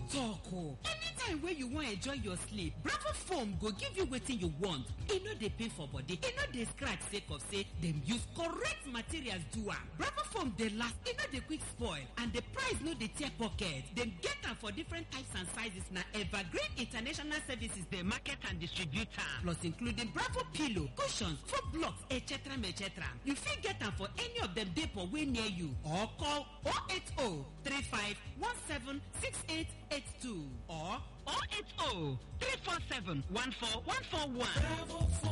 talk o. Anytime wey you wan enjoy your sleep, Bravo Foam go give you wetin you want. E no dey pain for body, e no dey scratch sake of say dem use correct materials do am. Bravo Foam dey last, e no dey quick spoil, and the price no dey tear pocket. Dem get am for different types and sizes. Na Evergreen International Services dey market and distribute am. Plus including Bravo pillow, cushions, food blocks, etc. etc. You fit get am for any of dem depot wey near you or call 080 3517 6882 or 080 347 14141.